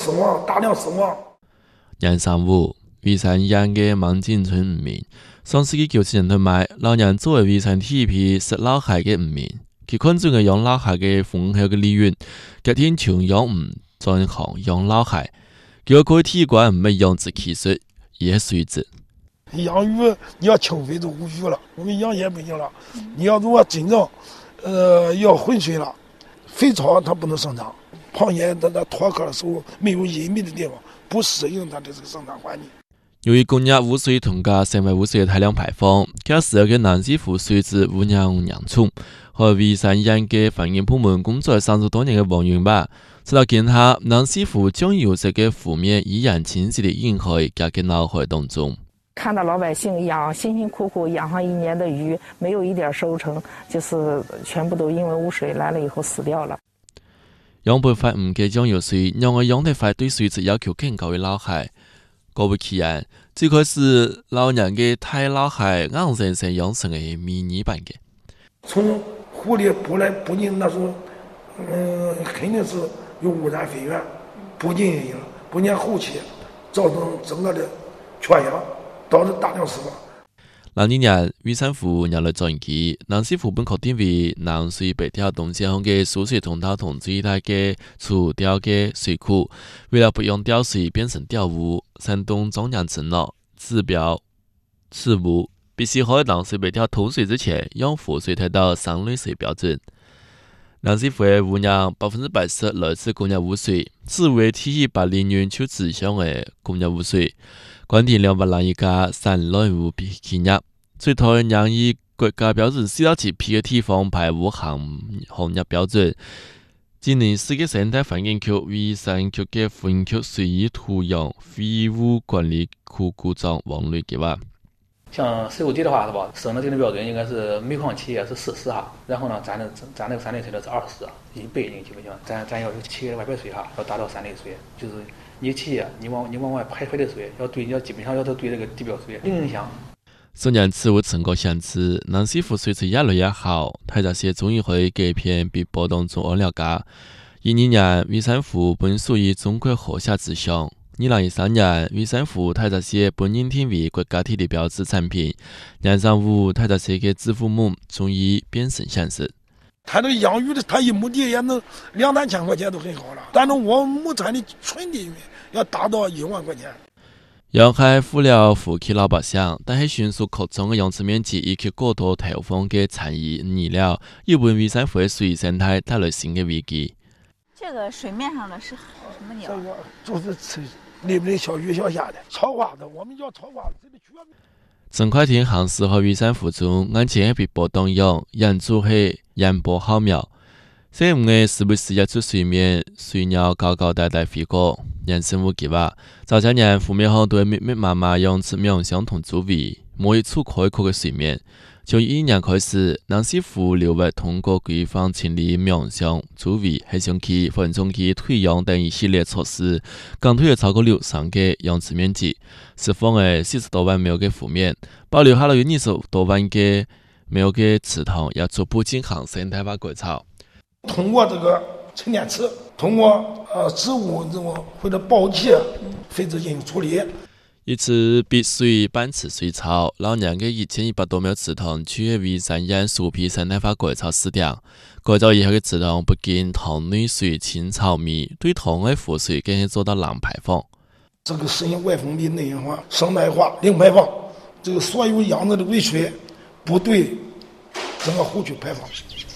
死亡，大量死亡。 年上午，蔚山县嘅望景村5名，上世纪90年代末，老娘作为蔚山第一批识老海嘅5名，佢看中嘅養老海嘅豐厚嘅利潤，決定從養魚轉行養老海。佢可以提供每養殖技術也水質。 养鱼你要清水就无鱼了，我们养也不行了。你要如果真正要浑水了，肥草它不能生长，螃蟹它脱壳的时候没有隐蔽的地方，不适应它的这个生长环境。 由於工業污水同加生物污水嘅大量排放，加上嘅南溪湖水質污染嚴重，和蔚山縣嘅環境部門工作30多年嘅王永吧，直到今下南溪湖將有這個負面依然清晰地映喺家嘅腦海當中。 看到老百姓养辛辛苦苦养上1年的鱼，没有一点收成，就是全部都因为污水来了以后死掉了。 養不快唔嘅養有水，讓我養得快對水質要求更高嘅老海。果不其然，最開始老娘嘅大老海硬生生養成嘅迷你版嘅。 從湖裡捕進那時候，肯定是有污染水源，捕進去了，捕進後期造成整個的缺氧。導致大量死亡。 02年，蔚山湖入嚟轉機，南溪湖本確定為南水北調東西向嘅輸水通道同最大嘅儲調嘅水庫。為了不用調水變成調污，山東中央承諾指標事務必須喺南水北調通水之前，用湖水達到3類水標準。南溪湖嘅污染80%來自工業污水，只為提80年就指向嘅工業污水。關電200人一家3類污比企業，最台讓以國家標準4到7批嘅地方排污行業標準。今年世界生態環境局蔚山區嘅風景區水域土壤廢物管理庫股長王雷給話。 像水污底的話，是吧？省的定的標準應該是每況企業是40哈，然後呢，咱那個3類水的是20，100基本上，咱要有企業的外排水哈，要達到3類水，就是你企業你往外排的水，要基本上要對這個地表水零影響。 雖然此物成果顯示，南溪湖水質越來越好，但這些終於會改變比報道中惡劣㗎。12年，蔚山湖本屬於中國河下之象。2013年，蔚山湖太這些本認定為國家地理標誌產品，年上午太這些嘅支付母終於變成現實。 他這個養魚的，他1畝地也能2-3千塊錢都很好了，但是我畝產的純地魚要達到1萬塊錢。 養海付了湖區老百姓，但係迅速擴張嘅養殖面積以及過度投放嘅產業餌料，又為蔚山湖嘅水生態帶來新嘅危機。 這個水面上的是什麼鳥？ 這個就是裡面小魚小蝦的草花的，我們叫草花。 鄭快艇航時喺蔚山湖中，眼前被波動湧，人住係煙波浩渺。星期5嘅時不時日出水面，水鳥高高低低飛過，人生無計劃。早些年湖面上都係密密麻麻養殖苗相同周圍，冇一處開闊嘅水面。從2011年開始，南溪湖流域通過規範清理苗相周圍黑熊期、粉蟲期、退養等一系列措施，降退了超過60%嘅養殖面積，釋放嘅40多萬畝嘅湖面，保留下了有20多萬嘅畝嘅池塘，要逐步進行生態化改造。 通過這個沉澱池，通過植物這種或者爆氣廢紙進行處理。 一次碧水半池水草，老娘嘅1100多畝池塘處於蔚山縣首批生態化改造試點。改造以後嘅池塘不僅塘內水清草密，對塘外湖水更係做到零排放。 這個實現外封閉、內氧化、生態化、零排放。這個所有養殖的污水不對整個湖區排放。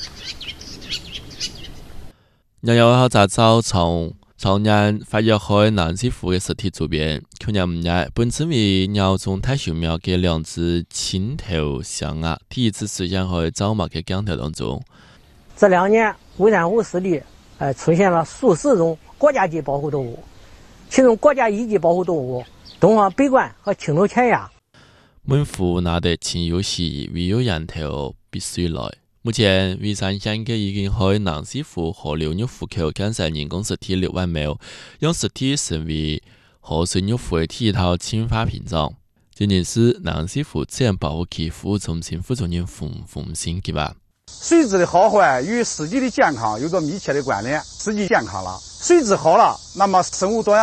又有考察造從年發掘開南溪湖嘅實體圖片，去年5月，本稱為鳥中太秀苗嘅2隻青頭象鴨第一次出現喺造馬嘅江條當中。 這2年，蔚山湖濕地出現了數十種國家級保護動物，其中國家一級保護動物東方北鸛和青頭犬鴨。 滿湖拿得清又細，唯有源頭必須來。目前，蔚山縣嘅已經喺南溪湖河流入湖口建設人工實體6萬畝，用實體成為河水入湖嘅第一套清化屏障。今年是南溪湖自然保護區服務中心副主任馮新給話： 水質的好壞與市集的健康有着密切的關聯。市集健康了，水質好了，那麼生物多樣